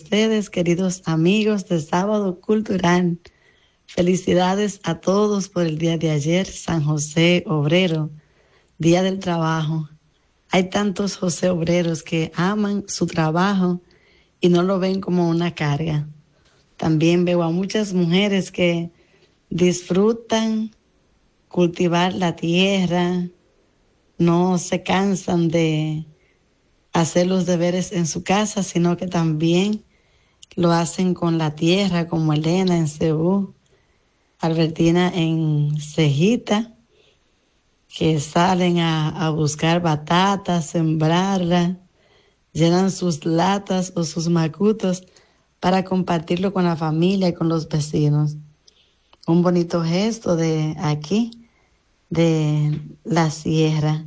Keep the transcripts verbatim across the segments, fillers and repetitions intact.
Ustedes, queridos amigos de Sábado Cultural. Felicidades a todos por el día de ayer, San José Obrero, Día del Trabajo. Hay tantos José Obreros que aman su trabajo y no lo ven como una carga. También veo a muchas mujeres que disfrutan cultivar la tierra, no se cansan de hacer los deberes en su casa, sino que también lo hacen con la tierra, como Elena en Cebú, Albertina en Cejita, que salen a, a buscar batatas, sembrarla, llenan sus latas o sus macutos para compartirlo con la familia y con los vecinos. Un bonito gesto de aquí, de la sierra.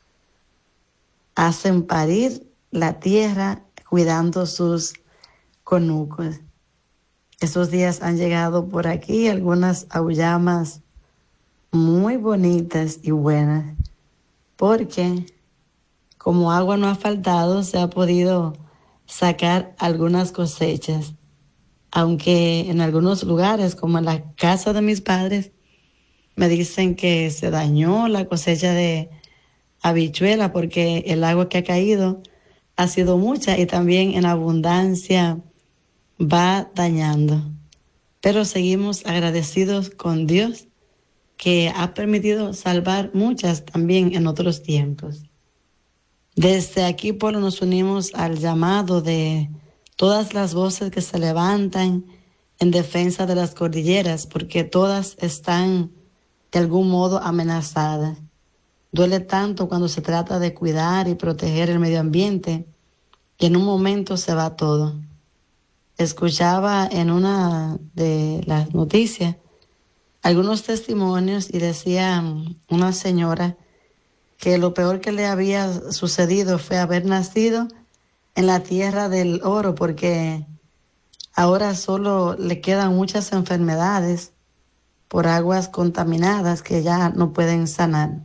Hacen parir la tierra cuidando sus conucos. Estos días han llegado por aquí algunas auyamas muy bonitas y buenas, porque como agua no ha faltado, se ha podido sacar algunas cosechas, aunque en algunos lugares, como en la casa de mis padres, me dicen que se dañó la cosecha de habichuela porque el agua que ha caído ha sido mucha y también en abundancia va dañando. Pero seguimos agradecidos con Dios, que ha permitido salvar muchas también en otros tiempos. Desde aquí, Polo, nos unimos al llamado de todas las voces que se levantan en defensa de las cordilleras, porque todas están de algún modo amenazadas. Duele tanto cuando se trata de cuidar y proteger el medio ambiente, que en un momento se va todo. Escuchaba en una de las noticias algunos testimonios y decía una señora que lo peor que le había sucedido fue haber nacido en la tierra del oro, porque ahora solo le quedan muchas enfermedades por aguas contaminadas que ya no pueden sanar.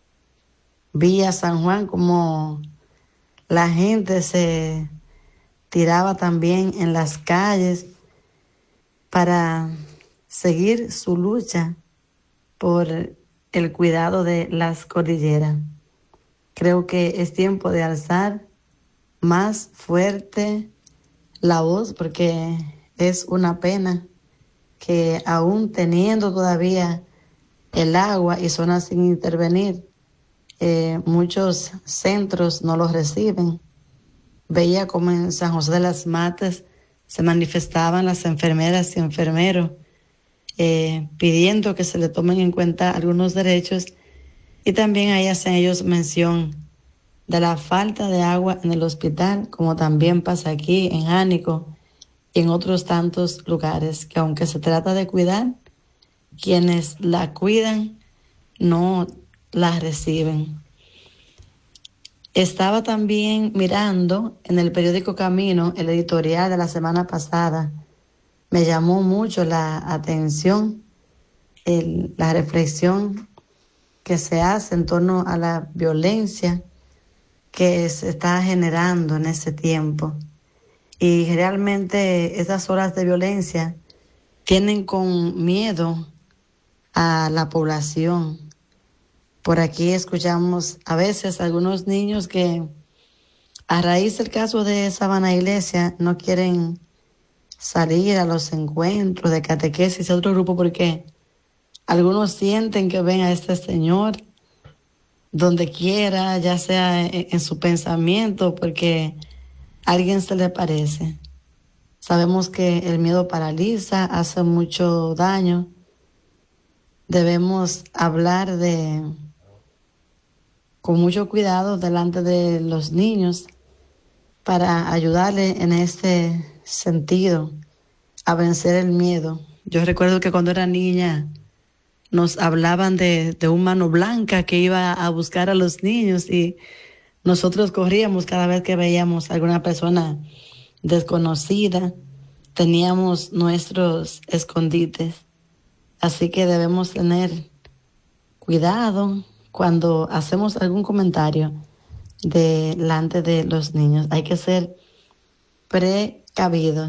Vi a San Juan como la gente se tiraba también en las calles para seguir su lucha por el cuidado de las cordilleras. Creo que es tiempo de alzar más fuerte la voz, porque es una pena que aún teniendo todavía el agua y zonas sin intervenir, eh, muchos centros no los reciben. Veía como en San José de las Matas se manifestaban las enfermeras y enfermeros eh, pidiendo que se le tomen en cuenta algunos derechos, y también ahí hacen ellos mención de la falta de agua en el hospital, como también pasa aquí en Jánico y en otros tantos lugares, que aunque se trata de cuidar, quienes la cuidan no la reciben. Estaba también mirando en el periódico Camino el editorial de la semana pasada. Me llamó mucho la atención el, la reflexión que se hace en torno a la violencia que se está generando en ese tiempo. Y realmente esas olas de violencia tienen con miedo a la población. Por aquí escuchamos a veces algunos niños que, a raíz del caso de Sabana Iglesia, no quieren salir a los encuentros de catequesis de otro grupo porque algunos sienten que ven a este señor donde quiera, ya sea en, en su pensamiento, porque a alguien se le parece. Sabemos que el miedo paraliza, hace mucho daño. Debemos hablar de con mucho cuidado delante de los niños para ayudarle en este sentido a vencer el miedo. Yo recuerdo que cuando era niña nos hablaban de, de un mano blanca que iba a buscar a los niños y nosotros corríamos cada vez que veíamos a alguna persona desconocida. Teníamos nuestros escondites. Así que debemos tener cuidado cuando hacemos algún comentario delante de los niños. Hay que ser precavidos.